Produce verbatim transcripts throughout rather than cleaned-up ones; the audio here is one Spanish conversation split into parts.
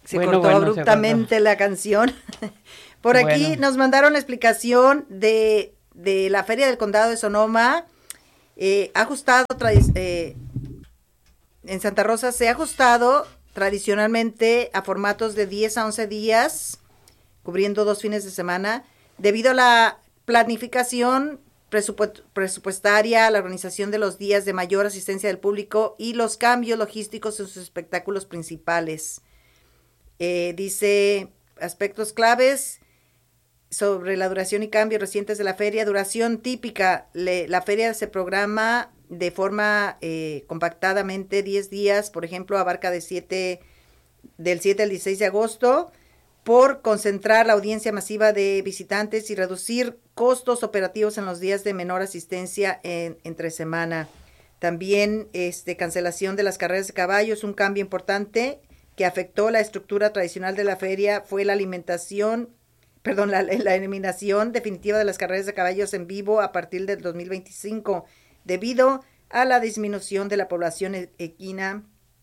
Se bueno, cortó bueno, abruptamente se la canción. Por aquí bueno. nos mandaron la explicación de, de la Feria del Condado de Sonoma. Eh, ha ajustado, eh, en Santa Rosa se ha ajustado tradicionalmente a formatos de diez a once días, cubriendo dos fines de semana, debido a la planificación presupu- presupuestaria, la organización de los días de mayor asistencia del público y los cambios logísticos en sus espectáculos principales. Eh, dice aspectos claves sobre la duración y cambios recientes de la feria. Duración típica, le, la feria se programa de forma eh, compactadamente diez días, por ejemplo, abarca de siete, del siete al dieciséis de agosto, por concentrar la audiencia masiva de visitantes y reducir costos operativos en los días de menor asistencia en, entre semana. También este, cancelación de las carreras de caballos, un cambio importante que afectó la estructura tradicional de la feria fue la alimentación, perdón, la, la eliminación definitiva de las carreras de caballos en vivo a partir del dos mil veinticinco, debido a la disminución de la población equina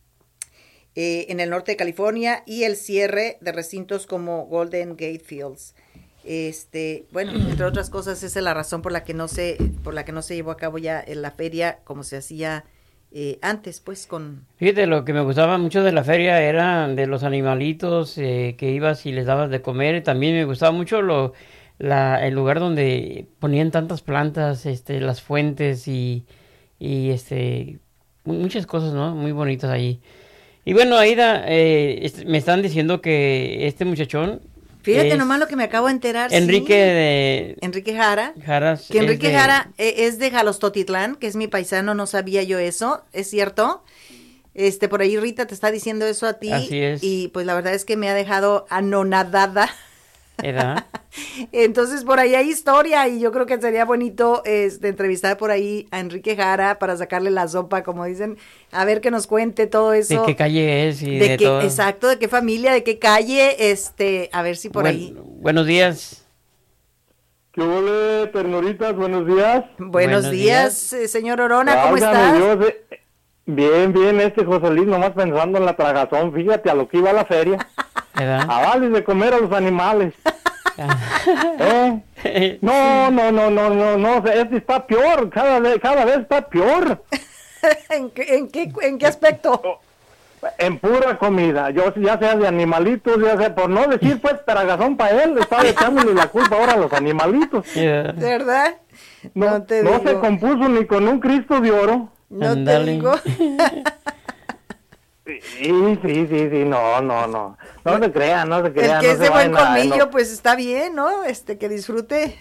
eh, en el norte de California y el cierre de recintos como Golden Gate Fields. Este, bueno, entre otras cosas, esa es la razón por la que no se, por la que no se llevó a cabo ya en la feria como se hacía eh, antes, pues con. Fíjate, lo que me gustaba mucho de la feria era de los animalitos eh, que ibas y les dabas de comer. También me gustaba mucho lo, la, el lugar donde ponían tantas plantas, este, las fuentes y, y este, muchas cosas, ¿no? Muy bonitas allí. Y bueno, Aida, eh, este, me están diciendo que este muchachón. Fíjate es nomás lo que me acabo de enterar. Enrique sí. de... Enrique Jara. Jaras que Enrique es de... Jara eh, es de Jalostotitlán, que es mi paisano, no sabía yo eso, ¿es cierto? Este, por ahí Rita te está diciendo eso a ti. Así es. Y pues la verdad es que me ha dejado anonadada. ¿Edad? Entonces por ahí hay historia y yo creo que sería bonito este, entrevistar por ahí a Enrique Jara para sacarle la sopa, como dicen, a ver que nos cuente todo eso. ¿De qué calle es y de, de qué, todo? Exacto, de qué familia, de qué calle, este, a ver si por Buen, ahí. Buenos días. ¿Qué ole, ternuritas? Buenos días. Buenos, Buenos días, días. Eh, señor Orona, ¿cómo Válgame estás? Dios, eh, bien, bien, este José Luis, nomás pensando en la tragazón, fíjate a lo que iba a la feria. ¿Edad? A darles de comer a los animales. ¿Eh? No, no, no, no, no, no, este está peor, cada vez, cada vez está peor. ¿En, qué, en, qué, ¿En qué aspecto? En pura comida, yo ya sea de animalitos, ya sea, por no decir pues tragazón para él, está echándole la culpa ahora a los animalitos. Yeah. ¿De verdad? No, No te no digo. se compuso ni con un Cristo de oro. No Andale. te digo. Sí, sí, sí, sí, no, no, no. No se crean, no se El crean. que no es se de buen vayan a- colmillo, no, pues está bien, ¿no? Este, que disfrute.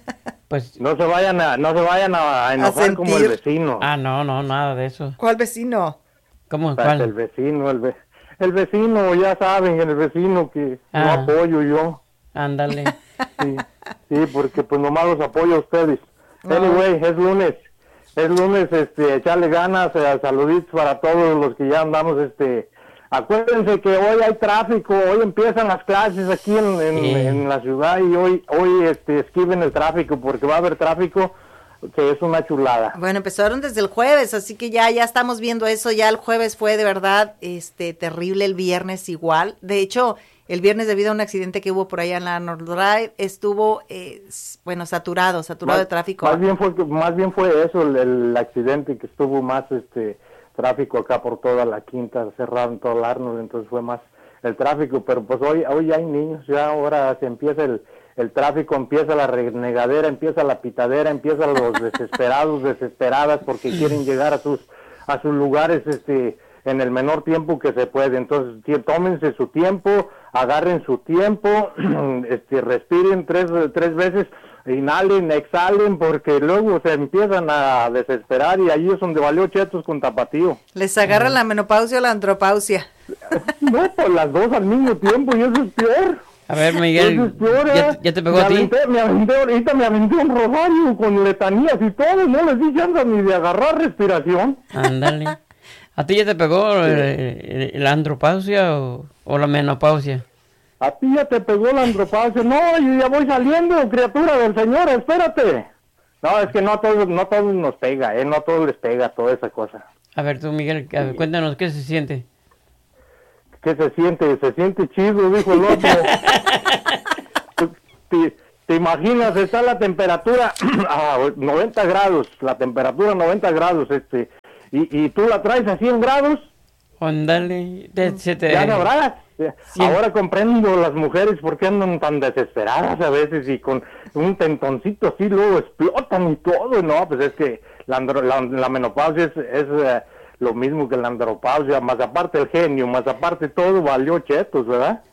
Pues, no se vayan a, no se vayan a, a enojar como el sentir. vecino. ah, no, no, nada de eso. ¿Cuál vecino? ¿Cómo? Pues, el ¿Cuál? vecino, el, ve- el vecino, ya saben, el vecino que no Ah. apoyo yo. Ándale. Sí, sí, porque pues nomás los apoyo a ustedes. No. Anyway, es lunes. Es lunes, este, echarle ganas, eh, saluditos para todos los que ya andamos, este... Acuérdense que hoy hay tráfico, hoy empiezan las clases aquí en, en, Sí. en la ciudad y hoy, hoy este, esquiven el tráfico porque va a haber tráfico que es una chulada. Bueno, empezaron desde el jueves, así que ya, ya estamos viendo eso. Ya el jueves fue de verdad este, terrible, el viernes igual. De hecho, el viernes debido a un accidente que hubo por allá en la North Drive, estuvo, eh, s- bueno, saturado, saturado Más, de tráfico. más bien fue más bien fue eso el, el accidente, que estuvo más este tráfico acá por toda la quinta, cerraron todo el Arnold, entonces fue más el tráfico, pero pues hoy hoy hay niños, ya ahora se empieza el, el tráfico, empieza la renegadera, empieza la pitadera, empiezan los desesperados, desesperadas porque quieren llegar a sus a sus lugares este en el menor tiempo que se puede. Entonces tí- tómense su tiempo, agarren su tiempo, este respiren tres tres veces, inhalen, exhalen, porque luego se empiezan a desesperar y ahí es donde valió chetos con tapatío. Les agarra la menopausia o la andropausia. No, pues las dos al mismo tiempo y eso es peor. A ver, Eso Miguel, es peor, ¿ya, ¿eh? ya te pegó me a ti? aventé, me aventé, ahorita me aventé un rosario con letanías y todo, no les di chance ni de agarrar respiración. Ándale. ¿A ti ya te pegó eh, la andropausia o, o la menopausia? A ti ya te pegó la andropausia. No, yo ya voy saliendo, criatura del Señor, espérate. No, es que no a todos, no a todos nos pega, ¿eh? No a todos les pega toda esa cosa. A ver, tú, Miguel, a ver, cuéntanos, ¿qué se siente? ¿qué se siente? Se siente chido, dijo el otro. ¿Te, te imaginas? Está la temperatura a noventa grados, la temperatura noventa grados, este, y, y tú la traes a cien grados. Óndale, te, se te... Ya sabrás. Sí. Ahora comprendo las mujeres por qué andan tan desesperadas a veces y con un tentoncito así luego explotan y todo. No, pues es que la, andro, la, la menopausia es, es uh, lo mismo que la andropausia, más aparte el genio, más aparte todo valió chetos, ¿verdad?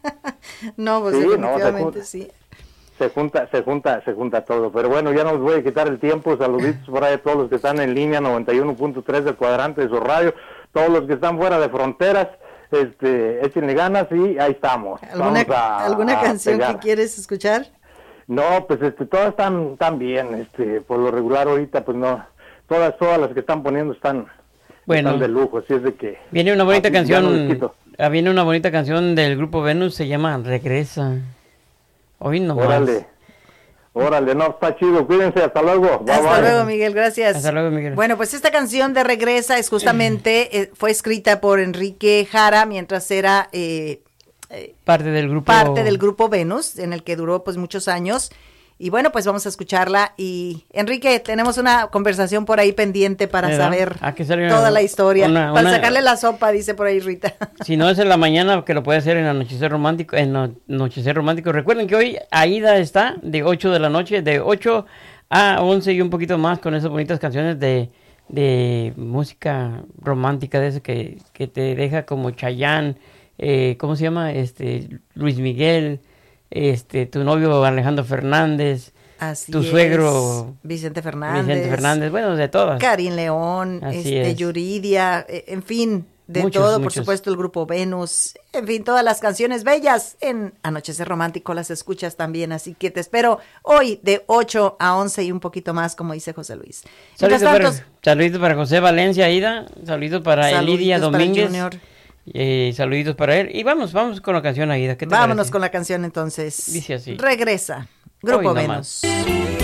No, pues sí, definitivamente no, se sí. Se junta, se junta, se junta todo. Pero bueno, ya no les voy a quitar el tiempo. Saluditos por ahí a todos los que están en línea, noventa y uno punto tres del cuadrante de su radio, todos los que están fuera de fronteras. Este, échenle ganas y ahí estamos. ¿Alguna, a, ¿alguna a canción pegar. que quieres escuchar? No, pues este, todas están, están bien, este, por lo regular ahorita, pues no, todas, todas las que están poniendo están, bueno, están de lujo, así es de que... Viene una bonita canción, no viene una bonita canción del grupo Venus, se llama Regresa. Hoy no Órale. Órale, no, está chido, cuídense, hasta luego. Bye, hasta bye. luego, Miguel, gracias. Hasta luego, Miguel. Bueno, pues esta canción de Regresa es justamente, eh, fue escrita por Enrique Jara mientras era eh, eh, parte del grupo parte del grupo Venus, en el que duró pues muchos años. Y bueno, pues vamos a escucharla. Y Enrique, tenemos una conversación por ahí pendiente para ¿verdad? saber ah, toda una, la historia. Una, para una, sacarle la sopa, dice por ahí Rita. Si no es en la mañana, que lo puede hacer en Anochecer Romántico. En Anochecer Romántico. Recuerden que hoy Aida está de ocho de la noche, de ocho a once y un poquito más con esas bonitas canciones de, de música romántica, de ese que, que te deja como Chayanne, eh, ¿cómo se llama? este Luis Miguel. Este, tu novio Alejandro Fernández, así tu es. suegro Vicente Fernández, Vicente Fernández, bueno, de todas. Karin León, así este, es. Yuridia, en fin, de muchos, todo, muchos. Por supuesto el grupo Venus, en fin, todas las canciones bellas en Anochecer Romántico las escuchas también, así que te espero hoy de ocho a once y un poquito más, como dice José Luis. Saludos para, saluditos para José Valencia, Ida, saluditos para saluditos Elidia Domínguez. Para Eh, saluditos para él. Y vamos, vamos con la canción, Aida. ¿Qué te Vámonos parece? con la canción entonces. Dice así. Regresa. Grupo Venus.